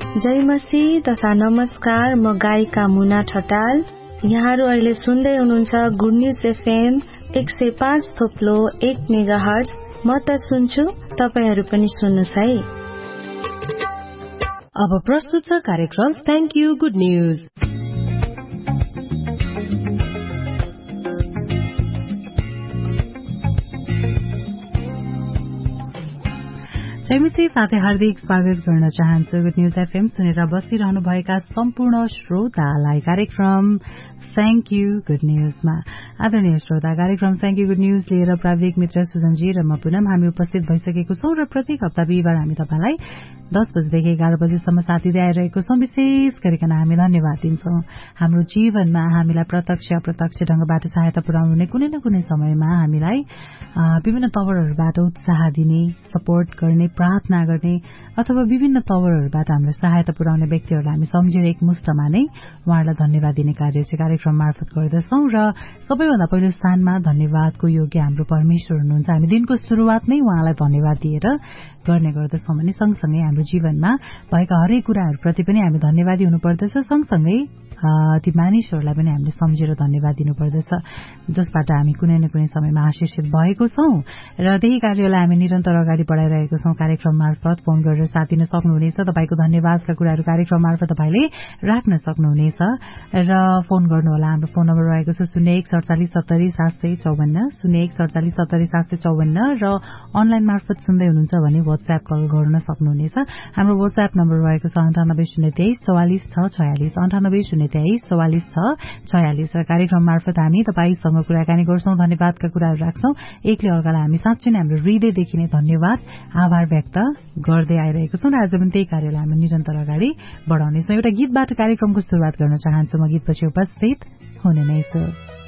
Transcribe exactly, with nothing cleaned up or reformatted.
जय मसीह तथा नमस्कार। म गायिका मुना ठटाल। यहाँहरू अहिले सुन्दै हुनुहुन्छ गुड न्यूज एफएम एक सय पाँच थोप्लो एक मेगा हर्ट्ज। म त सुन्छु, तपाईहरू पनि सुन्नुहोस् है। अब प्रस्तुत छ कार्यक्रम थ्याङ्क यू गुड न्यूज। जयमसी साथै हार्दिक स्वागत गर्न चाहन्छु गुड न्यूज एफएम सुनेर बसिरहनुभएका सम्पूर्ण श्रोतालाई कार्यक्रम थ्याङ्क यू गुड न्यूजमा। आदरणीय श्रोता, कार्यक्रम थ्याङ्क यू गुड न्यूज लिएर प्राविधिक मित्र सुजनजी र म पुनम हामी उपस्थित भइसकेको छौं र प्रत्येक हप्ता बिहिबार हामी तपाईलाई दस बजेदेखि एघार बजेसम्म साथ दिँदै आइरहेको छौं। विशेष गरिकन हामी धन्यवाद दिन्छौं हाम्रो जीवनमा हामीलाई प्रत्यक्ष अप्रत्यक्ष ढंगबाट सहायता पुर्याउने कुनै न कुनै समयमा हामीलाई विभिन्न तवरहरूबाट उत्साह दिने, सपोर्ट गर्ने, प्रार्थना गर्ने अथवा विभिन्न तवरहरूबाट हामीलाई सहायता पुर्याउने व्यक्तिहरूलाई हामी सम्झेर एक मुष्टमा नै उहाँहरूलाई धन्यवाद दिने कार्य चाहिँ कार्यक्रम मार्फत गर्दछौं र सबैभन्दा पहिलो स्थानमा धन्यवादको योग्य हाम्रो परमेश्वर हुनुहुन्छ। हामी दिनको शुरूआत नै उहाँलाई धन्यवाद दिएर गर्ने गर्दछौं भने सँगसँगै हाम्रो जीवनमा भएका हरेक कुराहरूप्रति पनि हामी धन्यवादी हुनुपर्दछ। सँगसँगै ती मानिसहरूलाई पनि हामीले सम्झेर धन्यवाद दिनुपर्दछ जसबाट हामी कुनै न कुनै समयमा आशिषित भएको छौं र त्यही कार्यलाई हामी निरन्तर अगाडि बढाइरहेको छौं। कार्यक्रम मार्फत फोन गरेर साथ दिन सक्नुहुनेछ। तपाईको धन्यवादका कुराहरू कार्यक्रम मार्फत तपाईले राख्न सक्नुहुनेछ र फोन गर्नुहोला। हाम्रो फोन नम्बर रहेको छ शून्य एक सडचालिस सत्तरी सात सय चौवन्न शून्य एक सडचालिस सत्तरी सात सय चौवन्न र अनलाइन मार्फत सुन्दै हुनुहुन्छ भने व्हाट्सएप कल गर्न सक्नुहुनेछ। हाम्रो व्हाट्सएप नम्बर रहेको छ अन्ठानब्बे शून्य तेइस चौवालिस छ छयालिस अन्ठानब्बे शून्य तेइस चौवालिस छ छयालिस र कार्यक्रम मार्फत हामी तपाईसँग कुराकानी गर्छौं, धन्यवादका कुराहरू राख्छौं। एकले अर्कालाई हामी साँच्चै नै हाम्रो हृदयदेखि नै धन्यवाद आभार व्यक्त गर्दै आइरहेको छौं र आज पनि त्यही कार्यलाई हामी निरन्तर अगाडि बढाउनेछौं। एउटा गीतबाट कार्यक्रमको शुरूआत गर्न चाहन्छु म। गीतपछि उपस्थित हुने नै छु।